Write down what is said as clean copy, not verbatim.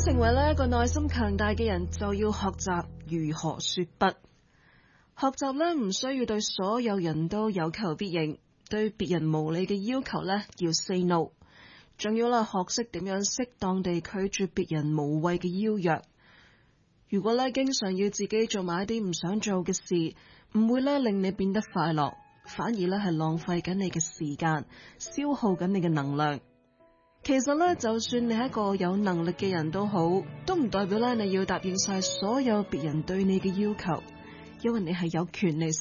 成為呢一個內心強大嘅人，就要學習如何說不。學習呢唔需要對所有人都有求必應，對別人無理嘅要求呢要 say no， 仲要啦學識點樣適當地拒絕別人無謂嘅邀約。如果呢經常要自己做埋一啲唔想做嘅事，唔會呢令你變得快樂，反而呢係浪費緊你嘅時間，消耗緊你嘅能量。其實呢，就算你係一個有能力嘅人都好，都唔代表呢你要答應晒所有別人對你嘅要求，因為你係有權利